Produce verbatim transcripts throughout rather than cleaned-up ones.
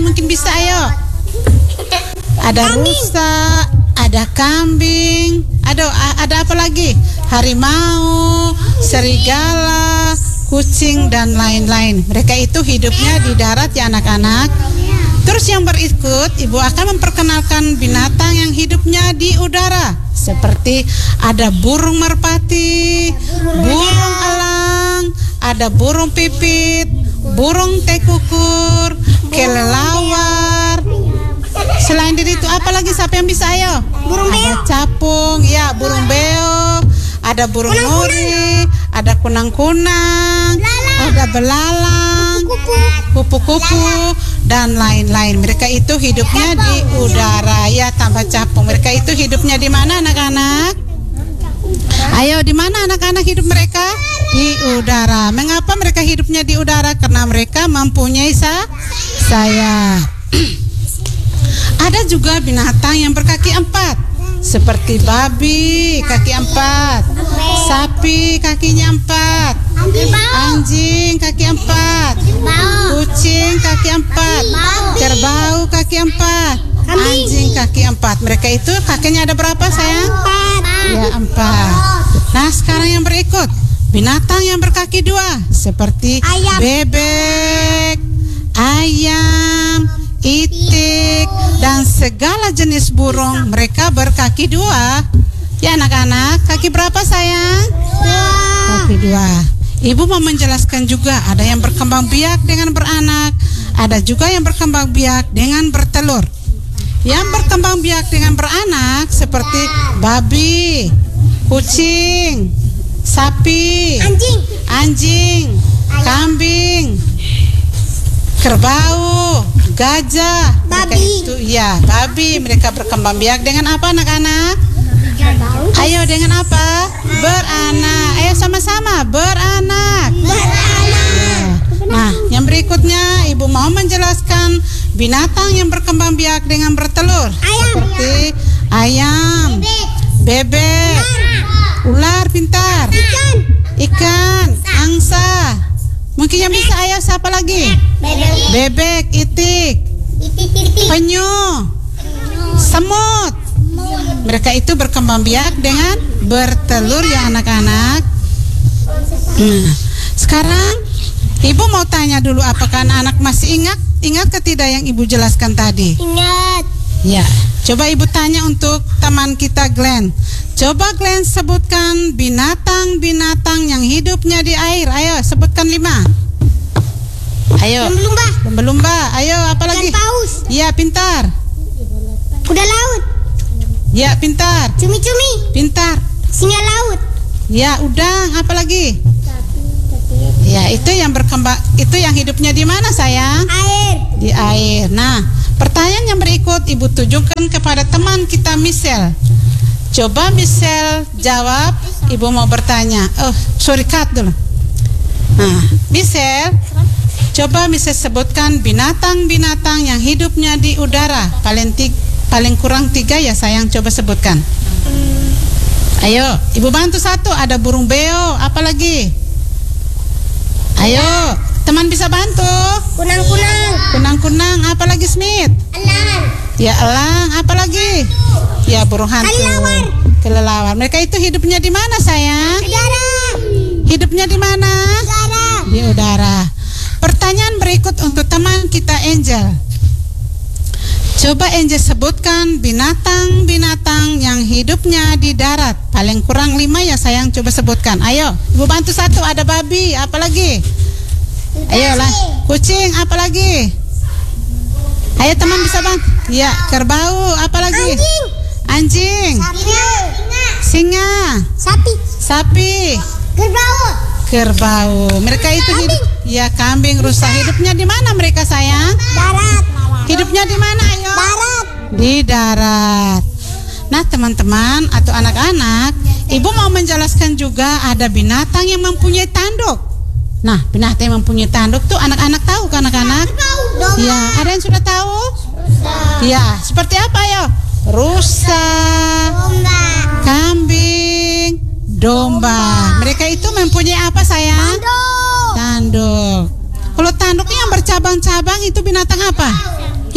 mungkin bisa, ayo. Ada rusa, ada kambing, ada ada apa lagi? Harimau, serigala, kucing dan lain-lain. Mereka itu hidupnya di darat ya anak-anak. Terus yang berikut, Ibu akan memperkenalkan binatang yang hidupnya di udara. Seperti ada burung merpati, burung elang, ada burung pipit, burung tekukur, kelelawar. Selain dari itu apa lagi, siapa yang bisa, ayo? Burung beo. Ada capung, ya burung beo, ada burung nuri, ada kunang-kunang, ada belalang, kupu-kupu dan lain-lain. Mereka itu hidupnya di udara, ya tambah capung. Mereka itu hidupnya di mana anak-anak? Ayo, di mana anak-anak hidup mereka? Di udara. Mengapa mereka hidupnya di udara? Karena mereka mempunyai sa sayap. Ada juga binatang yang berkaki empat, seperti babi, kaki empat, sapi, kakinya empat, anjing, kaki empat, kucing, kaki empat, kerbau, kaki empat, anjing, kaki empat. Mereka itu kakinya ada berapa, sayang? Ya, empat. Nah, sekarang yang berikut, binatang yang berkaki dua, seperti bebek, ayam, itik, dan segala jenis burung. Mereka berkaki dua. Ya anak-anak, kaki berapa sayang? Dua. Kaki dua. Ibu mau menjelaskan juga, ada yang berkembang biak dengan beranak, ada juga yang berkembang biak dengan bertelur. Yang berkembang biak dengan beranak seperti babi, kucing, sapi, Anjing. anjing, kambing, kerbau, gajah, mereka Babi. itu ya babi. Mereka berkembang biak dengan apa anak-anak? Ayo, dengan apa? Beranak. Ayo sama-sama, beranak. Beranak. Nah, yang berikutnya Ibu mau menjelaskan binatang yang berkembang biak dengan bertelur. Ayam. Seperti ayam, bebek, ular pintar, Ikan. ikan, angsa. Mungkin yang bisa, ayo siapa lagi? Bebek. Bebek, itik, Titik-titik. penyu, semut. Mereka itu berkembang biak dengan bertelur ya anak-anak. Nah, sekarang Ibu mau tanya dulu, apakah anak-anak masih ingat ingat ke tidak yang Ibu jelaskan tadi? Ingat. Ya, coba Ibu tanya untuk teman kita Glenn. Coba Glenn sebutkan binatang-binatang yang hidupnya di air. Ayo, sebutkan lima. Ayo. Lumba-lumba. Lumba-lumba. Ayo, apa lagi? Ikan paus. Ya, pintar. Kuda laut. Ya, pintar. Cumi-cumi. Pintar. Singa laut. Ya, udang. Apa lagi? Ya, itu yang berkembang, itu yang hidupnya di mana sayang? Air. Di air. Nah, pertanyaan yang berikut Ibu tujukan kepada teman kita Michelle. Coba Michelle jawab. Ibu mau bertanya. Oh, sorry, cut dulu. Nah, Michelle, coba Michelle sebutkan binatang-binatang yang hidupnya di udara. Paling tiga, paling kurang tiga ya sayang. Coba sebutkan. Ayo, Ibu bantu satu. Ada burung beo. Apa lagi? Ayo, teman bisa bantu. Kunang-kunang. Kunang-kunang. Apa lagi Smith? Elang. Ya, elang. Apa lagi? Ya, burung hantu. Kelelawar. Kelelawar. Mereka itu hidupnya di mana sayang? Udara. Hidupnya di mana? Udara. Di udara. Pertanyaan berikut untuk teman kita Angel. Coba Angel sebutkan binatang-binatang yang hidupnya di darat. Paling kurang lima ya sayang, coba sebutkan. Ayo, Ibu bantu satu. Ada babi, apa lagi? Ayolah, kucing, apa lagi? Ayo teman bisa bantu. Ya, kerbau, apa lagi? Anjing. Anjing. Singa. Singa. Sapi. Sapi. Kerbau. Kerbau. Mereka itu hidup. Ya, kambing, rusa. Hidupnya di mana mereka sayang? Darat. Hidupnya di mana, ayo? Darat. Di darat. Nah, teman-teman atau anak-anak, Ibu mau menjelaskan juga ada binatang yang mempunyai tanduk. Nah, binatang yang mempunyai tanduk tuh anak-anak tahu kan anak-anak? Domba. Ya, ada yang sudah tahu? Ya, seperti apa ayo? Rusa, Domba. kambing, domba. Mereka itu mempunyai apa sayang? Tanduk. Tanduk. Kalau tanduknya yang bercabang-cabang itu binatang apa?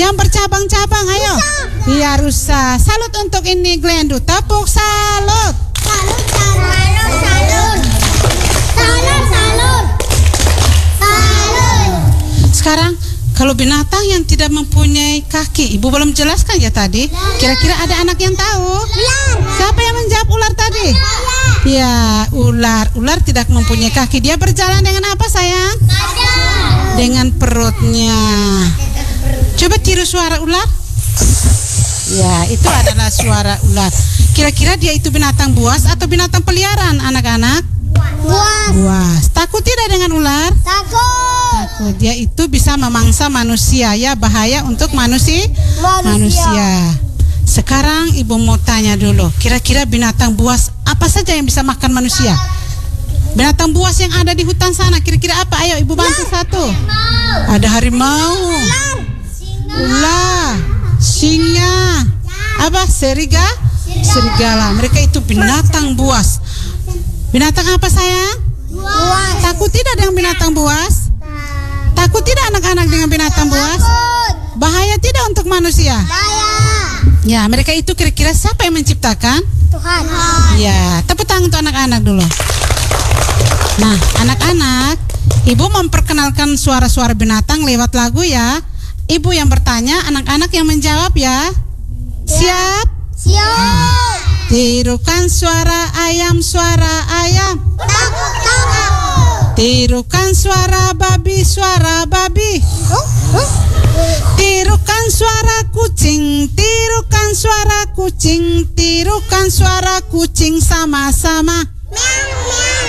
Yang bercabang-cabang, ayo. Iya, rusa. Salut untuk ini Glendu. Tepuk salut. Salut, salut, salut. Salut, salut. Salut. Sekarang kalau binatang yang tidak mempunyai kaki, Ibu belum jelaskan ya tadi. Kira-kira ada anak yang tahu? Ular. Siapa yang menjawab ular tadi? Saya. Ya, ular. Ular tidak mempunyai kaki. Dia berjalan dengan apa, sayang? Badan. Dengan perutnya. Coba tiru suara ular. Ya, itu adalah suara ular. Kira-kira dia itu binatang buas atau binatang peliharaan, anak-anak? Buas. Buas. Takut tidak dengan ular? Takut. Takut. Dia itu bisa memangsa manusia, ya, bahaya untuk manusia. Manusia. Sekarang Ibu mau tanya dulu, kira-kira binatang buas apa saja yang bisa makan manusia? Binatang buas yang ada di hutan sana, kira-kira apa? Ayo Ibu bantu satu. Ada harimau, ular, singa, apa? Seriga, serigala. Mereka itu binatang buas. Binatang apa, sayang? Buas. Takut tidak dengan binatang buas? Takut tidak anak-anak dengan binatang buas? Takut. Bahaya tidak untuk manusia? Bahaya. Ya, mereka itu kira-kira siapa yang menciptakan? Tuhan. Ya, tepuk tangan untuk anak-anak dulu. Nah, anak-anak, Ibu memperkenalkan suara-suara binatang lewat lagu ya. Ibu yang bertanya, anak-anak yang menjawab ya. Siap? Siap. Tirukan suara ayam, suara ayam. Takut, takut. Tirukan suara babi, suara babi. Huh? Huh? Tirukan suara kucing, tirukan suara kucing, tirukan suara kucing sama-sama. Meow, meow.